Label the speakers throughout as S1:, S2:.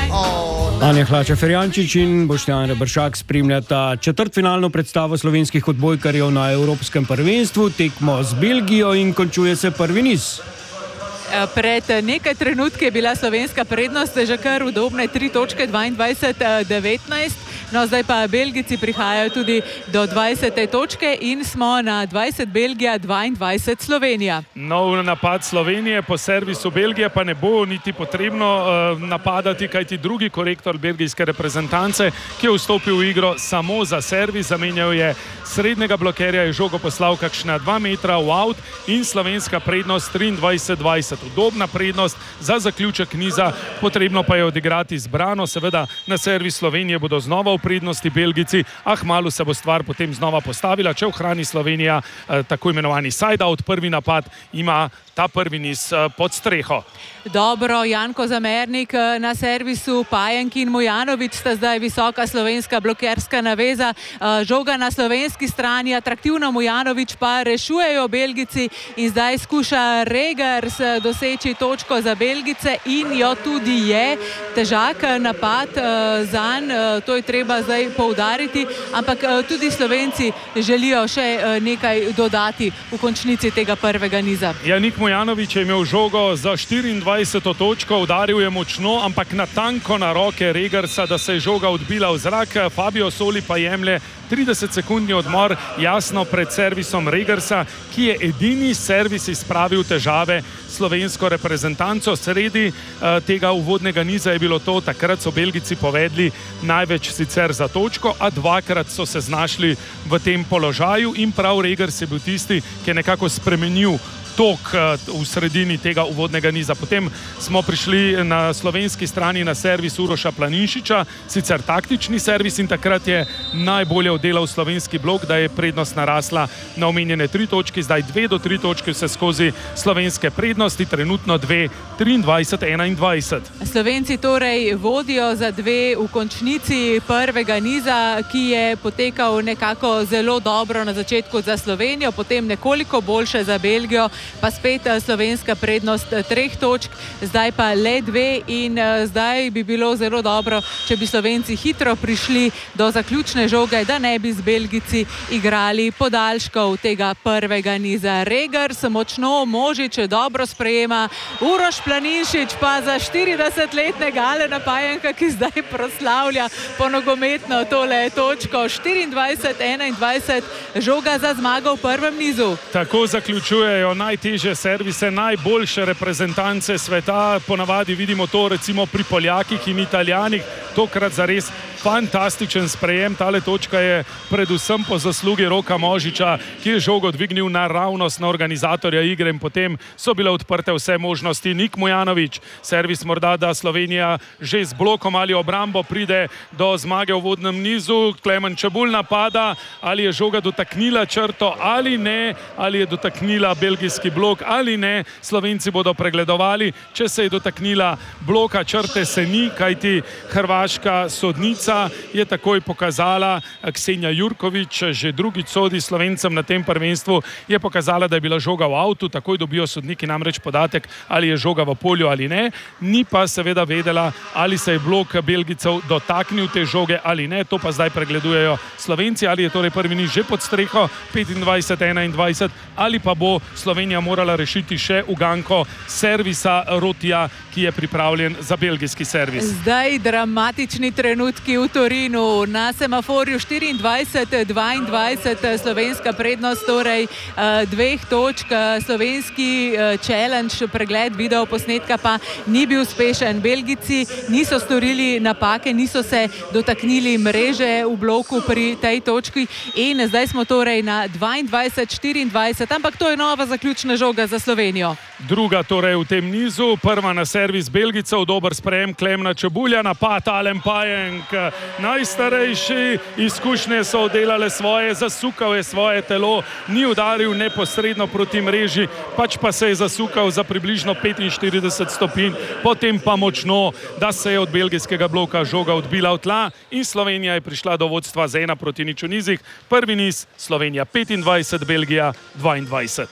S1: Anja Hlača-Ferjančič in Boštjan Reberšak spremljata četrtfinalno predstavo slovenskih odbojkarjev na Evropskem prvenstvu, tekmo z Belgijo in končuje se prvi niz.
S2: Pred nekaj trenutki je bila slovenska prednost že kar udobne 3 točke, 22-19. No, zdaj pa Belgijci prihajajo tudi do 20. točke in smo na 20 Belgija, 22 Slovenija.
S3: Nov napad Slovenije po servisu Belgije pa ne bo niti potrebno napadati, kajti drugi korektor belgijske reprezentance, ki je vstopil v igro samo za servis, zamenjal je srednjega blokerja, je žogo poslal kakšna 2 metra v out in slovenska prednost 23-20. Udobna prednost za zaključek niza, potrebno pa je odigrati zbrano, seveda na servis Slovenije bodo znova v prednosti Belgijci, a kmalu se bo stvar potem znova postavila, če ohrani Slovenija tako imenovani side-out, prvi napad ima ta prvi niz pod streho.
S2: Dobro, Janko Zamernik na servisu, Pajenk in Mujanović sta zdaj visoka slovenska blokerska naveza, žoga na slovenski strani, atraktivno Mujanović pa rešujejo Belgijci in zdaj skuša Regers doseči točko za Belgijce in jo tudi je. Težak napad zanj, to je treba zdaj poudariti, ampak tudi Slovenci želijo še nekaj dodati v končnici tega prvega niza.
S3: Nik Mujanović je imel žogo za 24. točko, udaril je močno, ampak natanko na roke Regersa, da se je žoga odbila v zrak. Fabio Soli pa jemlje 30-sekundni odmor jasno pred servisom Regersa, ki je edini servis izpravil težave slovensko reprezentanco. Sredi tega uvodnega niza je bilo to, takrat so Belgijci povedli največ sicer za točko, a dvakrat so se znašli v tem položaju in prav Regers je bil tisti, ki je nekako spremenil tok v sredini tega uvodnega niza. Potem smo prišli na slovenski strani na servis Uroša Planinšiča, sicer taktični servis, in takrat je najbolje oddelal slovenski blok, da je prednost narasla na omenjene 3 točke, zdaj 2 do 3 točke vse skozi slovenske prednosti, trenutno 2, 23-21.
S2: Slovenci torej vodijo za 2 v končnici prvega niza, ki je potekal nekako zelo dobro na začetku za Slovenijo, potem nekoliko boljše za Belgijo, pa spet slovenska prednost 3 točk, zdaj pa le 2 in zdaj bi bilo zelo dobro, če bi Slovenci hitro prišli do zaključne žoge, da ne bi z Belgijci igrali podaljškov tega prvega niza. Regers močno, Možič dobro sprejema, Uroš Planinšič pa za 40-letnega Alena Pajenka, ki zdaj proslavlja po nogometno tole točko, 24-21, žoga za zmago v prvem nizu.
S3: Tako zaključujejo najtežje servise, najboljše reprezentance sveta. Ponavadi vidimo to recimo pri Poljakih in Italijanih, tokrat zares fantastičen sprejem. Tale točka je predvsem po zaslugi Roka Možiča, ki je žogo dvignil naravnost na organizatorja igre in potem so bile odprte vse možnosti. Nik Mujanović, servis morda, da Slovenija že z blokom ali obrambo pride do zmage v uvodnem nizu. Klemen Čebulj napada, ali je žoga dotaknila črto ali ne, ali je dotaknila belgijski blok ali ne. Slovenci bodo pregledovali, če se je dotaknila bloka, črte se ni, kajti hrvaška sodnica je takoj pokazala, Ksenja Jurković, že drugič sodi Slovencem na tem prvenstvu, je pokazala, da je bila žoga v avtu, takoj dobijo sodniki namreč podatek, ali je žoga v polju ali ne. Ni pa seveda vedela, ali se je blok Belgijcev dotaknil te žoge ali ne, to pa zdaj pregledujejo Slovenci, ali je torej prvi niz že pod streho 25-21, ali pa bo Slovenija morala rešiti še uganko servisa Rotija, ki je pripravljen za belgijski servis.
S2: Zdaj dramatični trenutki v Torinu, na semaforju 24-22, slovenska prednost, torej 2 točk, slovenski challenge, pregled video posnetka pa ni bil uspešen. Belgijci niso storili napake, niso se dotaknili mreže v bloku pri tej točki in zdaj smo torej na 22-24, ampak to je nova zaključna žoga za Slovenijo.
S3: Druga torej v tem nizu, prva na servis Belgijcev, dober sprejem Klemna Čebulja, napad Alen Pajenk, najstarejši, izkušnje so oddelale svoje, zasukal je svoje telo, ni udaril neposredno proti mreži, pač pa se je zasukal za približno 45 stopinj, potem pa močno, da se je od belgijskega bloka žoga odbila v tla in Slovenija je prišla do vodstva z 1-0 v nizih. Prvi niz Slovenija 25, Belgija 22.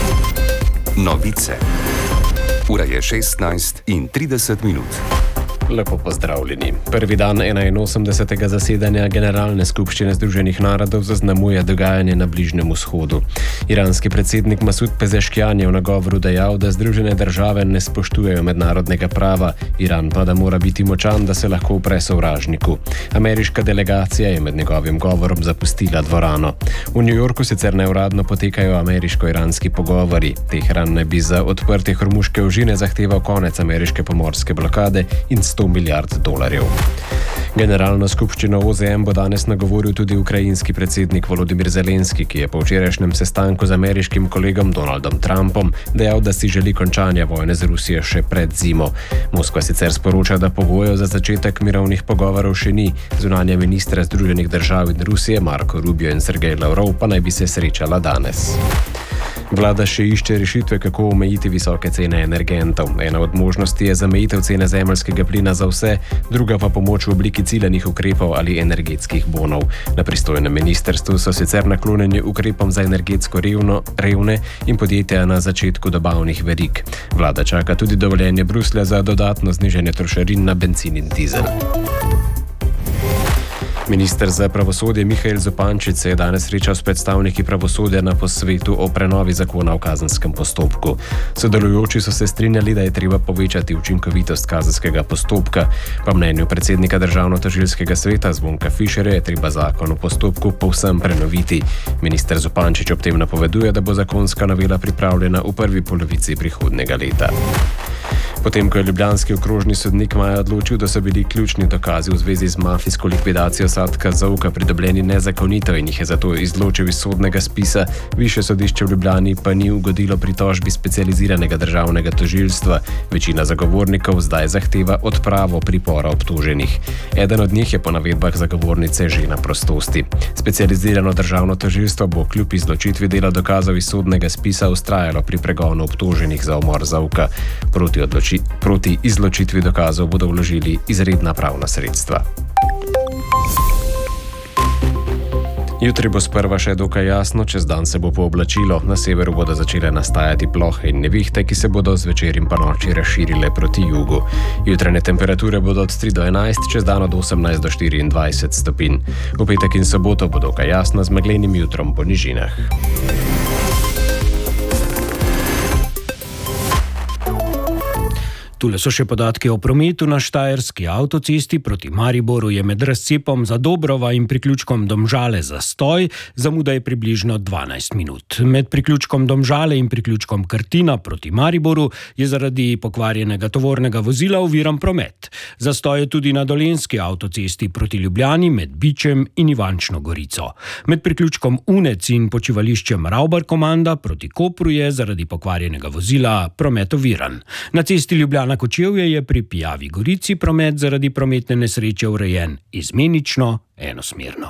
S4: Novice. Ura je 16:30. Lepo pozdravljeni. Prvi dan 81. zasedanja Generalne skupščine Združenih narodov zaznamuje dogajanje na Bližnjem vzhodu. Iranski predsednik Masud Pezeškian je v nagovoru dejal, da Združene države ne spoštujejo mednarodnega prava, Iran pa da mora biti močan, da se lahko upre sovražniku. Ameriška delegacija je med njegovim govorom zapustila dvorano. V New Yorku sicer neuradno potekajo ameriško-iranski pogovori. Tehran naj bi za odprtje Hormuške ožine zahteval konec ameriške pomorske blokade in $100 milijard. Generalno skupščino OZN bo danes nagovoril tudi ukrajinski predsednik Volodymyr Zelenski, ki je po včerajšnjem sestanku z ameriškim kolegom Donaldom Trumpom dejal, da si želi končanja vojne z Rusijo še pred zimo. Moskva sicer sporoča, da pogojev za začetek mirovnih pogovorov še ni. Zunanja ministra Združenih držav in Rusije Marko Rubio in Sergej Lavrov pa naj bi se srečala danes. Vlada še išče rešitve, kako omejiti visoke cene energentov. Ena od možnosti je zamejitev cene zemeljskega plina za vse, druga pa pomoč v obliki ciljanih ukrepov ali energetskih bonov. Na pristojnem ministrstvu so sicer naklonjeni ukrepom za energetsko revne in podjetja na začetku dobavnih verig. Vlada čaka tudi dovoljenje Bruslja za dodatno znižanje trošarin na bencin in dizel. Minister za pravosodje Mihael Zupančič se je danes srečal s predstavniki pravosodja na posvetu o prenovi zakona o kazenskem postopku. Sodelujoči so se strinjali, da je treba povečati učinkovitost kazenskega postopka. Po mnenju predsednika Državno-tožilskega sveta Zvonka Fišerja je treba zakon o postopku povsem prenoviti. Minister Zupančič ob tem napoveduje, da bo zakonska novela pripravljena v prvi polovici prihodnjega leta. Potem, ko je ljubljanski okrožni sodnik maja odločil, da so bili ključni dokazi v zvezi z mafijsko likvidacijo Satka Zauka pridobljeni nezakonito in jih je zato izločil iz sodnega spisa, Višje sodišče v Ljubljani pa ni ugodilo pritožbi specializiranega državnega tožilstva. Večina zagovornikov zdaj zahteva odpravo pripora obtoženih. Eden od njih je po navedbah zagovornice že na prostosti. Specializirano državno tožilstvo bo kljub izločitvi dela dokazov iz sodnega spisa vztrajalo pri pregonu obtoženih za umor Zauka. Proti izločitvi dokazov bodo vložili izredna pravna sredstva. Jutri bo sprva še dokaj jasno, čez dan se bo pooblačilo. Na severu bodo začele nastajati plohe in nevihte, ki se bodo zvečer in ponoči razširile proti jugu. Jutranje temperature bodo od 3 do 11, čez dan od 18 do 24 stopinj. V petek in soboto bo dokaj jasno z meglenim jutrom po nižinah.
S1: Tule so še podatki o prometu na štajerski avtocesti proti Mariboru je med razcepom za Dobrova in priključkom Domžale zastoj, zamuda je približno 12 minut. Med priključkom Domžale in priključkom Krtina proti Mariboru je zaradi pokvarjenega tovornega vozila oviran promet. Zastoj je tudi na dolenjski avtocesti proti Ljubljani med Bičem in Ivančno Gorico. Med priključkom Unec in počivališčem Ravbar Komanda proti Kopru je zaradi pokvarjenega vozila promet oviran. Na cesti Ljubljana Kočevje je pri Pijavi Gorici promet zaradi prometne nesreče urejen izmenično, enosmerno.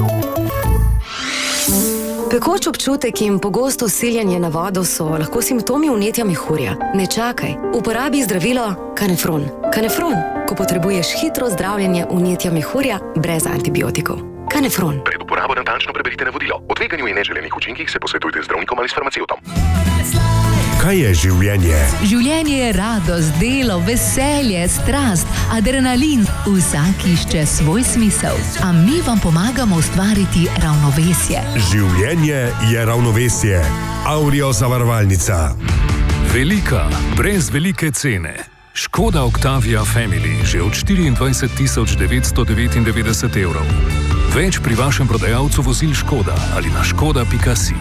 S5: Pekoč občutek in pogosto siljenje na vodo so lahko simptomi vnetja mehurja. Ne čakaj, uporabi zdravilo Kanefron. Kanefron, ko potrebuješ hitro zdravljenje vnetja mehurja brez antibiotikov. Kanefron.
S6: Pred uporabo natančno preberite navodilo. O tveganju in neželenih učinkih se posvetujte z zdravnikom ali s farmacevtom.
S7: Kaj je življenje?
S8: Življenje je radost, delo, veselje, strast, adrenalin. Vsak išče svoj smisel. A mi vam pomagamo ustvariti ravnovesje.
S7: Življenje je ravnovesje. Aurio zavarovalnica.
S9: Velika, brez velike cene. Škoda Octavia Family že od 24.999 evrov. Več pri vašem prodajalcu vozil Škoda ali na škoda.si.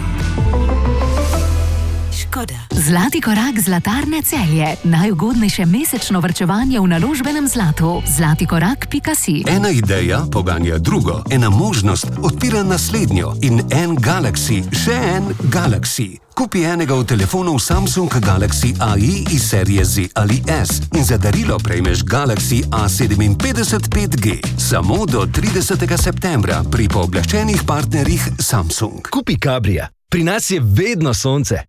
S8: Zlati korak Zlatarne Celje. Najugodnejše mesečno varčevanje v naložbenem zlatu. Zlatikorak.si.
S10: Ena ideja poganja drugo. Ena možnost odpira naslednjo. In en Galaxy, še en Galaxy. Kupi enega od telefonov Samsung Galaxy AI iz serije Z ali S in za darilo prejmeš Galaxy A57 5G. Samo do 30. septembra pri pooblaščenih partnerjih Samsung.
S11: Kupi Cabrija. Pri nas je vedno sonce.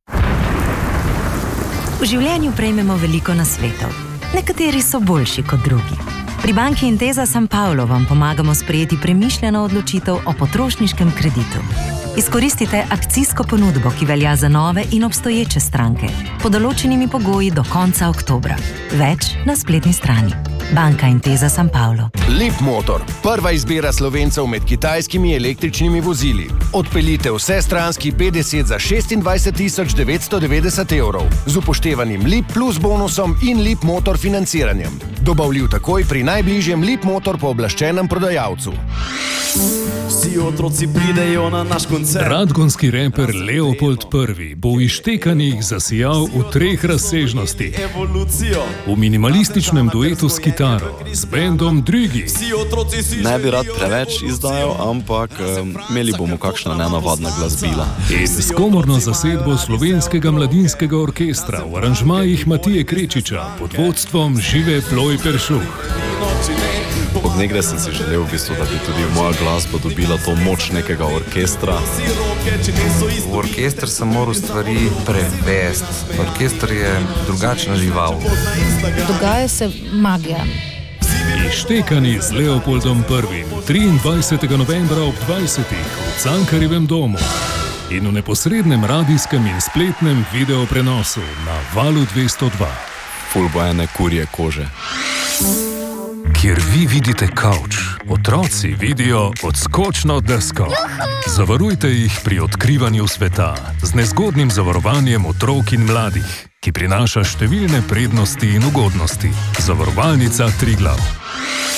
S12: V življenju prejmemo veliko nasvetov. Nekateri so boljši kot drugi. Pri banki Intesa San Paolo vam pomagamo sprejeti premišljeno odločitev o potrošniškem kreditu. Izkoristite akcijsko ponudbo, ki velja za nove in obstoječe stranke, pod določenimi pogoji do konca oktobra. Več na spletni strani. Banka Intesa San Paolo.
S13: Leapmotor, prva izbira Slovencev med kitajskimi električnimi vozili. Odpeljite vsestranski P10 za 26.990 evrov z upoštevanim Leap Plus bonusom in Leapmotor financiranjem. Dobavljiv takoj pri najbližjem Leapmotor pooblaščenem prodajalcu.
S14: Vsi otroci pridejo na naš koncert.
S9: Radgonski reper Leopold I bo v Ištekanih zasijal v 3 razsežnostih. V minimalističnem duetu s kitaro, s bendom Drigi.
S14: Ne bi rad preveč izdajal, ampak imeli bomo kakšna nenavadna glasbila.
S9: In s komorno zasedbo Slovenskega mladinskega orkestra v aranžmajih Matije Krečiča pod vodstvom Žive Ploj Peršuh.
S14: Od nekdaj sem si želel, v bistvu, da bi tudi moja glasba dobila to moč nekega orkestra.
S15: V orkester sem moral stvari prevesti. Orkester je drugačna žival.
S16: Dogaja se magija.
S9: Ištekani z Leopoldom I 23. novembra ob 20. v Cankarjevem domu in v neposrednem radijskem in spletnem videoprenosu na Valu 202.
S14: Ful bo ene kurje kože.
S9: Kjer vi vidite kavč, otroci vidijo odskočno desko. Zavarujte jih pri odkrivanju sveta z nezgodnim zavarovanjem otrok in mladih, ki prinaša številne prednosti in ugodnosti. Zavarovalnica Triglav.